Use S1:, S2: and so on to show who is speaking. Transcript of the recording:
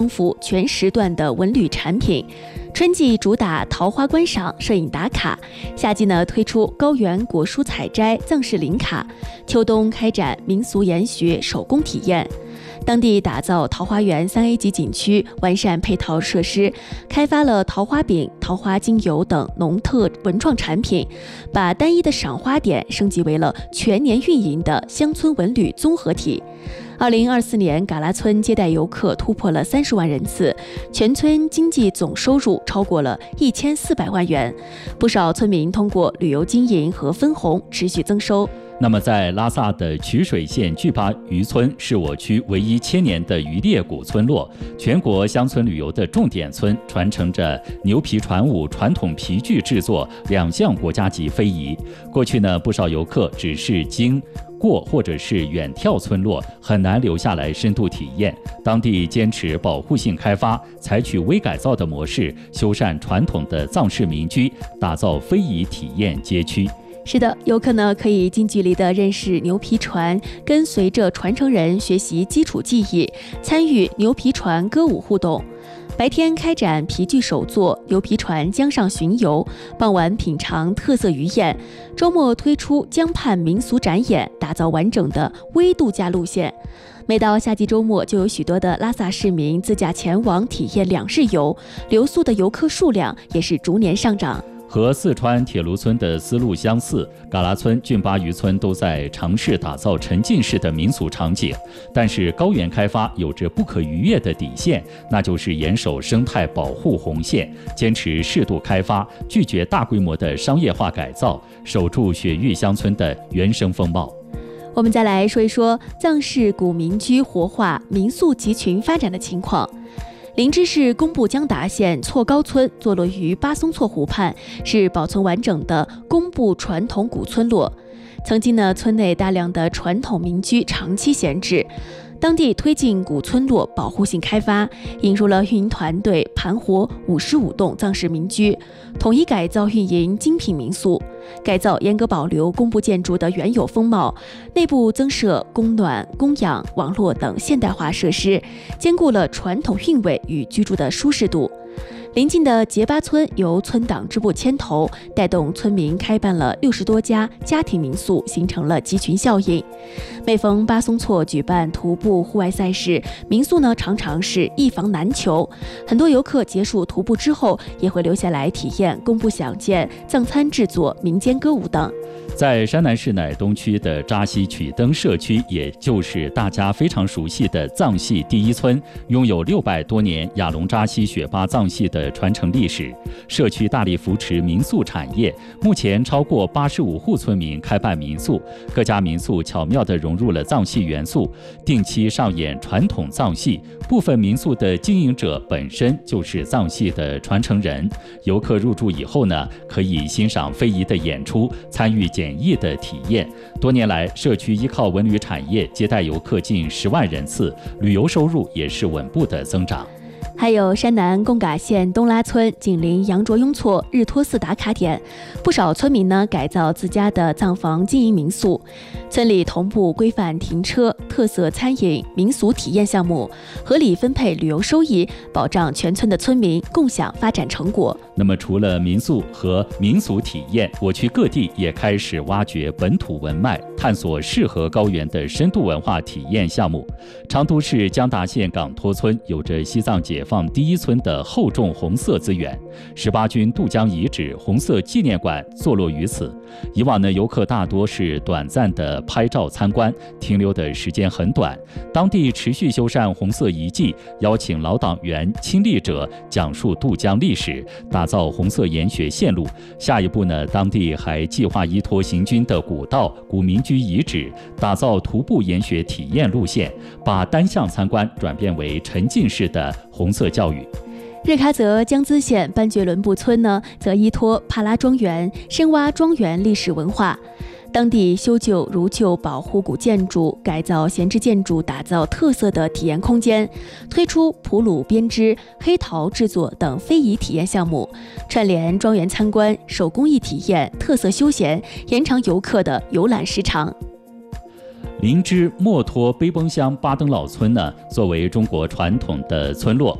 S1: 覆全时段的文旅产品。春季主打桃花观赏、摄影打卡，夏季呢推出高原果蔬采摘、藏式林卡，秋冬开展民俗研学、手工体验。当地打造桃花源3A 级景区，完善配套设施，开发了桃花饼、桃花精油等农特文创产品，把单一的赏花点升级为了全年运营的乡村文旅综合体。2024年，嘎拉村接待游客突破了30万人次，全村经济总收入超过了1400万元，不少村民通过旅游经营和分红持续增收。
S2: 那么在拉萨的曲水县巨巴渔村是我区唯一千年的渔猎古村落，全国乡村旅游的重点村，传承着牛皮传舞、传统皮具制作2项国家级非遗。过去呢，不少游客只是经过或者是远眺村落，很难留下来深度体验。当地坚持保护性开发，采取微改造的模式，修缮传统的藏式民居，打造非遗体验街区。
S1: 是的，游客呢可以近距离的认识牛皮船，跟随着传承人学习基础技艺，参与牛皮船歌舞互动。白天开展皮具手作、牛皮船江上巡游，傍晚品尝特色渔宴，周末推出江畔民俗展演，打造完整的微度假路线。每到夏季周末，就有许多的拉萨市民自驾前往体验2日游，留宿的游客数量也是逐年上涨。
S2: 和四川铁炉村的思路相似，嘎拉村、俊巴渔村都在尝试打造沉浸式的民俗场景。但是高原开发有着不可逾越的底线，那就是严守生态保护红线，坚持适度开发，拒绝大规模的商业化改造，守住雪域乡村的原生风貌。
S1: 我们再来说一说藏式古民居活化、民宿集群发展的情况。林芝市工部江达县错高村坐落于巴松措湖畔，是保存完整的工部传统古村落。曾经呢，村内大量的传统民居长期闲置，当地推进古村落保护性开发，引入了运营团队盘活55栋藏式民居，统一改造运营精品民宿。改造严格保留工部建筑的原有风貌，内部增设供暖、供氧、网络等现代化设施，兼顾了传统韵味与居住的舒适度。邻近的结巴村由村党支部牵头，带动村民开办了60多家家庭民宿，形成了集群效应。每逢巴松措举办徒步户外赛事，民宿呢常常是一房难求。很多游客结束徒步之后，也会留下来体验工部响箭、藏餐制作、民间歌舞等。
S2: 在山南市乃东区的扎西曲灯社区，也就是大家非常熟悉的藏戏第一村，拥有600多年雅隆扎西雪巴藏戏的传承历史。社区大力扶持民宿产业，目前超过85户村民开办民宿，各家民宿巧妙地融入了藏戏元素，定期上演传统藏戏。部分民宿的经营者本身就是藏戏的传承人，游客入住以后呢，可以欣赏非遗的演出，参与简易的体验。多年来，社区依靠文旅产业接待游客近10万人次，旅游收入也是稳步的增长。
S1: 还有山南贡嘎县东拉村紧邻羊卓雍措日托寺打卡点，不少村民呢改造自家的藏房经营民宿，村里同步规范停车、特色餐饮、民俗体验项目，合理分配旅游收益，保障全村的村民共享发展成果。
S2: 那么除了民宿和民俗体验，我区各地也开始挖掘本土文脉，探索适合高原的深度文化体验项目。成都市江达县岗托村有着西藏解放第一村的厚重红色资源，18军渡江遗址红色纪念馆坐落于此。以往呢，游客大多是短暂的拍照参观，停留的时间很短。当地持续修缮红色遗迹，邀请老党员亲历者讲述渡江历史，打造红色研学线路。下一步呢，当地还计划依托行军的古道、古民居遗址，打造徒步研学体验路线，把单项参观转变为沉浸式的红色教育。
S1: 日喀则江孜县班觉伦布村呢，则依托帕拉庄园深挖庄园历史文化，当地修旧如旧，保护古建筑，改造闲置建筑，打造特色的体验空间，推出普鲁编织、黑陶制作等非遗体验项目，串联庄园参观、手工艺体验、特色休闲，延长游客的游览时长。
S2: 林芝墨脱背崩乡巴登老村呢，作为中国传统的村落，